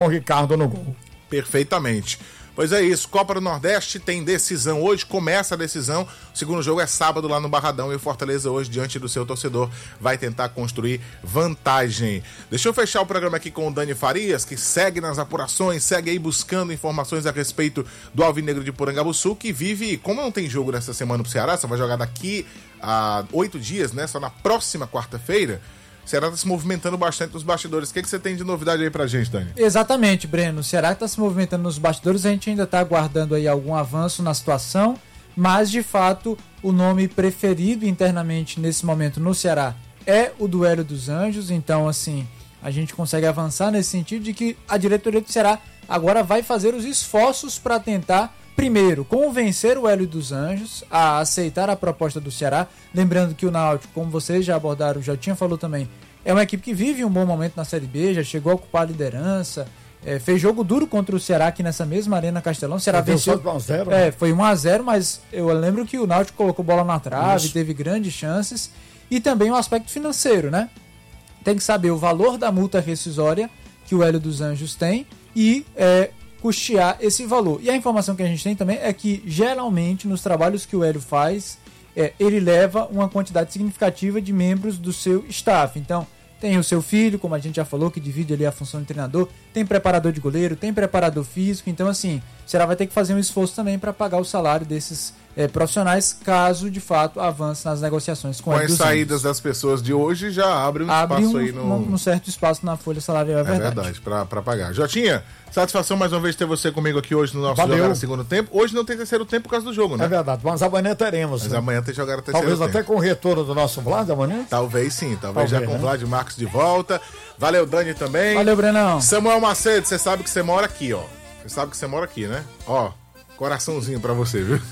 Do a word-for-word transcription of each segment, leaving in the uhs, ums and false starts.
Ricardo no gol. Perfeitamente. Pois é isso, Copa do Nordeste tem decisão hoje, começa a decisão, o segundo jogo é sábado lá no Barradão e o Fortaleza hoje, diante do seu torcedor, vai tentar construir vantagem. Deixa eu fechar o programa aqui com o Dani Farias, que segue nas apurações, segue aí buscando informações a respeito do Alvinegro de Porangabuçu, que vive, como não tem jogo nessa semana pro Ceará, só vai jogar daqui a oito dias, né, só na próxima quarta-feira, o Ceará está se movimentando bastante nos bastidores. O que, que você tem de novidade aí pra gente, Dani? Exatamente, Breno. O Ceará está se movimentando nos bastidores. A gente ainda está aguardando aí algum avanço na situação, mas de fato o nome preferido internamente nesse momento no Ceará é o do Hélio dos Anjos. Então, assim, a gente consegue avançar nesse sentido de que a diretoria do Ceará agora vai fazer os esforços para tentar, primeiro, convencer o Hélio dos Anjos a aceitar a proposta do Ceará. Lembrando que o Náutico, como vocês já abordaram, já tinha falado também, é uma equipe que vive um bom momento na Série B, já chegou a ocupar a liderança, é, fez jogo duro contra o Ceará aqui nessa mesma Arena Castelão. O Ceará venceu. um a zero, é, foi um a zero, mas eu lembro que o Náutico colocou bola na trave, Isso. teve grandes chances. E também o aspecto financeiro, né? Tem que saber o valor da multa rescisória que o Hélio dos Anjos tem e é, custear esse valor. E a informação que a gente tem também é que, geralmente, nos trabalhos que o Hélio faz, é, ele leva uma quantidade significativa de membros do seu staff. Então, tem o seu filho, como a gente já falou, que divide ali a função de treinador, tem preparador de goleiro, tem preparador físico. Então, assim, o Ceará vai ter que fazer um esforço também para pagar o salário desses é, profissionais, caso, de fato, avance nas negociações com, com a as saídas das pessoas de hoje, já abre um abre espaço um, aí no... um, um certo espaço na folha salarial, é verdade. É verdade, pra, pra pagar. Jotinha, satisfação mais uma vez ter você comigo aqui hoje no nosso Valeu. Jogar no Segundo Tempo. Hoje não tem terceiro tempo por causa do jogo, né? É verdade, mas amanhã teremos. Mas né? amanhã tem jogar a terceiro Talvez tempo. até com o retorno do nosso Vlad amanhã. Talvez sim, talvez, Talvez, já com o né? Vlad Marcos de volta. Valeu, Dani, também. Valeu, Brenão. Samuel Macedo, você sabe que você mora aqui, ó. Você sabe que você mora aqui, né? Ó, coraçãozinho pra você, viu?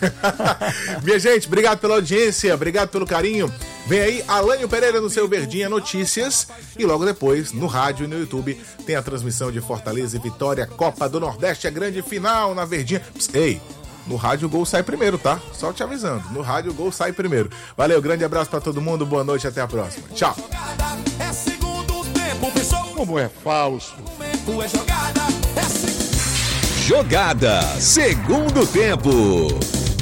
Minha gente, obrigado pela audiência, obrigado pelo carinho. Vem aí Alânio Pereira no seu Verdinha Notícias e logo depois, no rádio e no YouTube, tem a transmissão de Fortaleza e Vitória, Copa do Nordeste, a grande final na Verdinha. Pss, ei, no rádio o gol sai primeiro, tá? Só te avisando, no rádio o gol sai primeiro. Valeu, grande abraço pra todo mundo, boa noite, até a próxima. Tchau. Como é falso. Jogada, segundo tempo.